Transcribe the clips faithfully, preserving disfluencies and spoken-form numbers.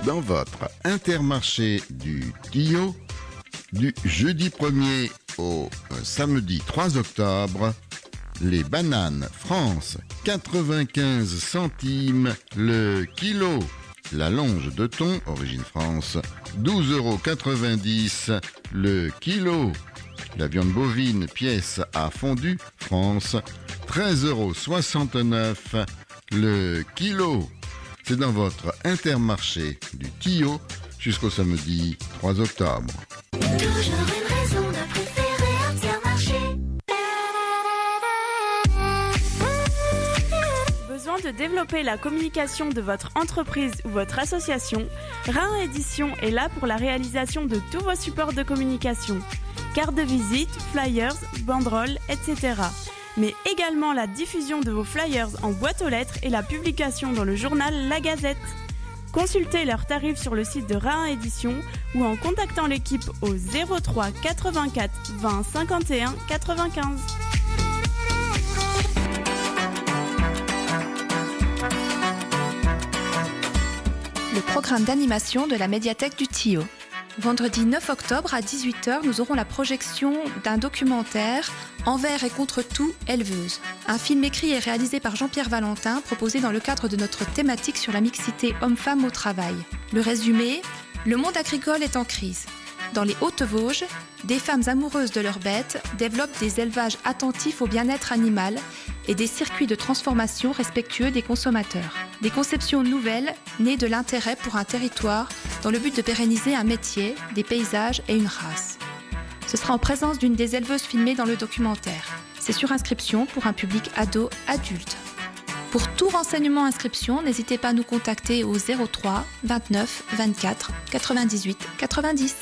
dans votre Intermarché du Tillot, du jeudi premier au samedi trois octobre, les bananes France quatre-vingt-quinze centimes le kilo. La longe de thon, origine France, douze euros quatre-vingt-dix le kilo. La viande bovine pièce à fondu, France, treize euros soixante-neuf le kilo. C'est dans votre Intermarché du Tillot jusqu'au samedi trois octobre. Toujours une raison de préférer Intermarché. Besoin de développer la communication de votre entreprise ou votre association, Rhin Édition est là pour la réalisation de tous vos supports de communication. Cartes de visite, flyers, banderoles, et cetera. Mais également la diffusion de vos flyers en boîte aux lettres et la publication dans le journal La Gazette. Consultez leurs tarifs sur le site de Rhin Édition ou en contactant l'équipe au zéro trois quatre-vingt-quatre vingt cinquante et un quatre-vingt-quinze. Le programme d'animation de la médiathèque du Tillot. Vendredi neuf octobre à dix-huit heures, nous aurons la projection d'un documentaire « Envers et contre tout, éleveuse ». Un film écrit et réalisé par Jean-Pierre Valentin, proposé dans le cadre de notre thématique sur la mixité homme-femme au travail. Le résumé, le monde agricole est en crise. Dans les Hautes-Vosges, des femmes amoureuses de leurs bêtes développent des élevages attentifs au bien-être animal et des circuits de transformation respectueux des consommateurs. Des conceptions nouvelles nées de l'intérêt pour un territoire dans le but de pérenniser un métier, des paysages et une race. Ce sera en présence d'une des éleveuses filmées dans le documentaire. C'est sur inscription pour un public ado-adulte. Pour tout renseignement inscription, n'hésitez pas à nous contacter au zéro trois vingt-neuf vingt-quatre quatre-vingt-dix-huit quatre-vingt-dix.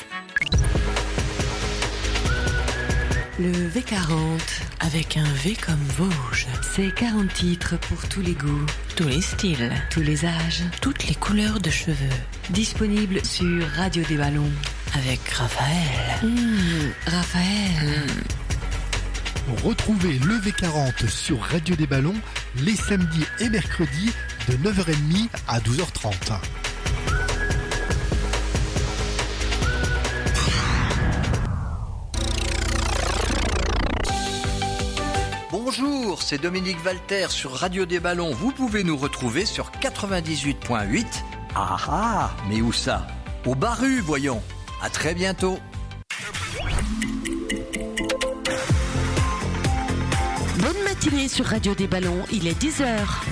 Le V quarante, avec un V comme Vosges. C'est quarante titres pour tous les goûts, tous les styles, tous les âges, toutes les couleurs de cheveux. Disponible sur Radio des Ballons, avec Raphaël. Mmh, Raphaël. Mmh. Retrouvez le V quarante sur Radio des Ballons les samedis et mercredis de neuf heures trente à douze heures trente. Bonjour, c'est Dominique Valter sur Radio des Ballons. Vous pouvez nous retrouver sur quatre-vingt-dix-huit point huit. Ah ah, mais où ça? Au Barru, voyons. À très bientôt. Bonne matinée sur Radio des Ballons, il est dix heures.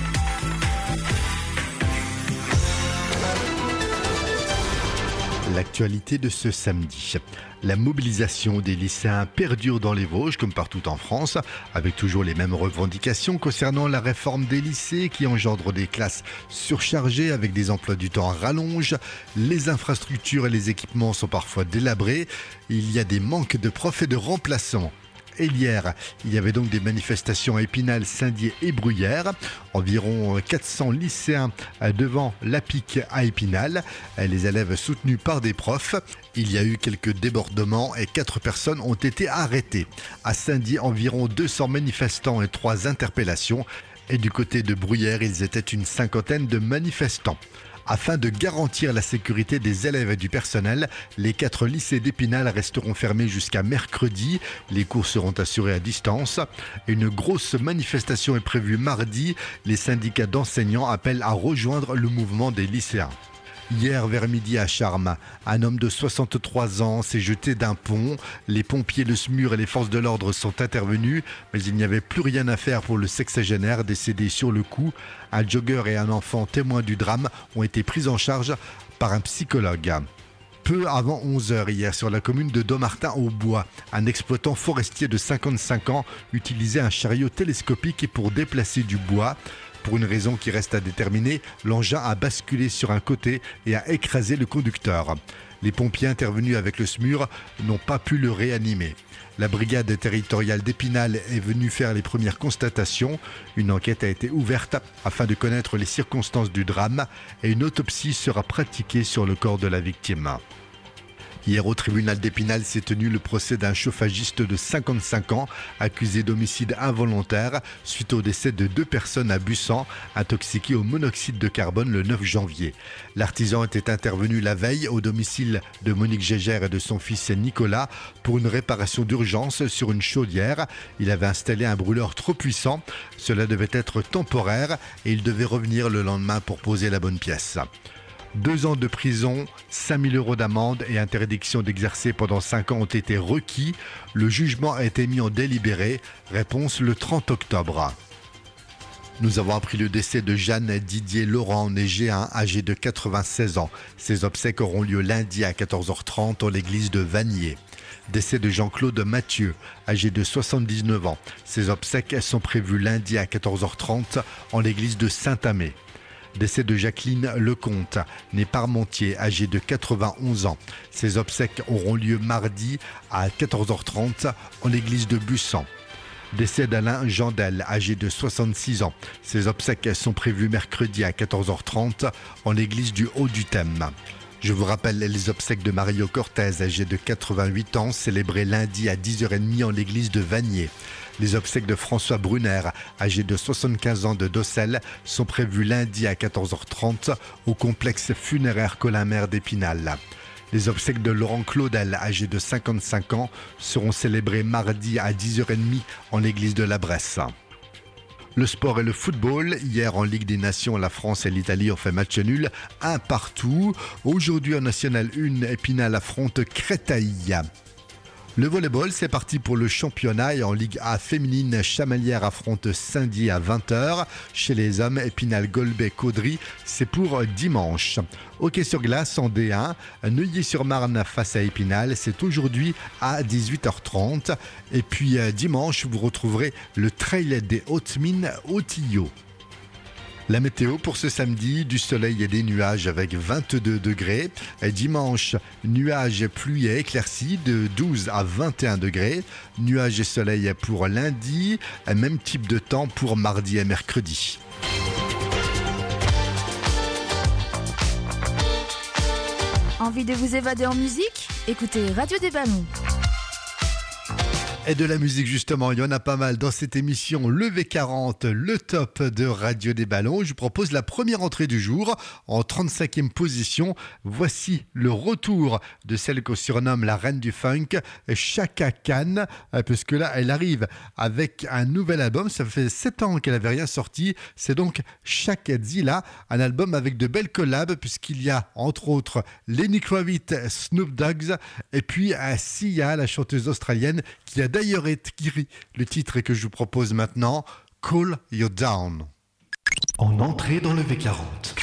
L'actualité de ce samedi. La mobilisation des lycéens perdure dans les Vosges, comme partout en France, avec toujours les mêmes revendications concernant la réforme des lycées qui engendre des classes surchargées avec des emplois du temps à rallonge. Les infrastructures et les équipements sont parfois délabrés. Il y a des manques de profs et de remplaçants. Et hier, il y avait donc des manifestations à Épinal, Saint-Dié et Bruyères. Environ quatre cents lycéens devant l'A P I C à Épinal. Les élèves soutenus par des profs. Il y a eu quelques débordements et quatre personnes ont été arrêtées. À Saint-Dié, environ deux cents manifestants et trois interpellations. Et du côté de Bruyères, ils étaient une cinquantaine de manifestants. Afin de garantir la sécurité des élèves et du personnel, les quatre lycées d'Épinal resteront fermés jusqu'à mercredi. Les cours seront assurés à distance. Une grosse manifestation est prévue mardi. Les syndicats d'enseignants appellent à rejoindre le mouvement des lycéens. Hier, vers midi à Charmes, un homme de soixante-trois ans s'est jeté d'un pont. Les pompiers, le SMUR et les forces de l'ordre sont intervenus, mais il n'y avait plus rien à faire pour le sexagénaire décédé sur le coup. Un jogger et un enfant témoins du drame ont été pris en charge par un psychologue. Peu avant onze heures hier, sur la commune de Dommartin-au-Bois, un exploitant forestier de cinquante-cinq ans utilisait un chariot télescopique pour déplacer du bois. Pour une raison qui reste à déterminer, l'engin a basculé sur un côté et a écrasé le conducteur. Les pompiers intervenus avec le SMUR n'ont pas pu le réanimer. La brigade territoriale d'Épinal est venue faire les premières constatations. Une enquête a été ouverte afin de connaître les circonstances du drame et une autopsie sera pratiquée sur le corps de la victime. Hier, au tribunal d'Épinal, s'est tenu le procès d'un chauffagiste de cinquante-cinq ans accusé d'homicide involontaire suite au décès de deux personnes à Bussan, intoxiquées au monoxyde de carbone le neuf janvier. L'artisan était intervenu la veille au domicile de Monique Gégère et de son fils Nicolas pour une réparation d'urgence sur une chaudière. Il avait installé un brûleur trop puissant. Cela devait être temporaire et il devait revenir le lendemain pour poser la bonne pièce. Deux ans de prison, cinq mille euros d'amende et interdiction d'exercer pendant cinq ans ont été requis. Le jugement a été mis en délibéré. Réponse le trente octobre. Nous avons appris le décès de Jeanne Didier Laurent, née G un, âgée de quatre-vingt-seize ans. Ses obsèques auront lieu lundi à quatorze heures trente en l'église de Vanier. Décès de Jean-Claude Mathieu, âgé de soixante-dix-neuf ans. Ses obsèques sont prévues lundi à quatorze heures trente en l'église de Saint-Amé. Décès de Jacqueline Lecomte, née Parmentier, âgée de quatre-vingt-onze ans. Ses obsèques auront lieu mardi à quatorze heures trente en l'église de Bussan. Décès d'Alain Jandel, âgé de soixante-six ans. Ses obsèques sont prévues mercredi à quatorze heures trente en l'église du Haut-du-Thème. Je vous rappelle les obsèques de Mario Cortez, âgé de quatre-vingt-huit ans, célébrées lundi à dix heures trente en l'église de Vanier. Les obsèques de François Brunner, âgé de soixante-quinze ans de Dossel, sont prévues lundi à quatorze heures trente au complexe funéraire Colin-Mer d'Épinal. Les obsèques de Laurent Claudel, âgé de cinquante-cinq ans, seront célébrées mardi à dix heures trente en l'église de la Bresse. Le sport et le football. Hier en Ligue des Nations, la France et l'Italie ont fait match nul, un partout. Aujourd'hui en National un, Épinal affronte Créteil. Le volleyball, c'est parti pour le championnat et en Ligue A féminine, Chamalières affronte Saint-Dié à vingt heures. Chez les hommes, Épinal, Golbet, Caudry, c'est pour dimanche. Hockey sur glace en D un, Neuilly-sur-Marne face à Épinal, c'est aujourd'hui à dix-huit heures trente. Et puis dimanche, vous retrouverez le trail des Hautes-Mines au Tillot. La météo pour ce samedi, du soleil et des nuages avec vingt-deux degrés. Dimanche, nuages, pluie et éclaircies de douze à vingt et un degrés. Nuages et soleil pour lundi, même type de temps pour mardi et mercredi. Envie de vous évader en musique ? Écoutez Radio des Ballons. Et de la musique justement, il y en a pas mal dans cette émission Le V quarante, le top de Radio des Ballons. Je vous propose la première entrée du jour en trente-cinquième position. Voici le retour de celle qu'on surnomme la reine du funk, Chaka Khan, puisque là elle arrive avec un nouvel album. Ça fait sept ans qu'elle n'avait rien sorti. C'est donc Chaka Zilla, un album avec de belles collabs puisqu'il y a entre autres Lenny Kravitz, Snoop Dogg et puis Sia, la chanteuse australienne qui a d'ailleurs écrit le titre que je vous propose maintenant, Cool You Down. En entrée dans le V quarante.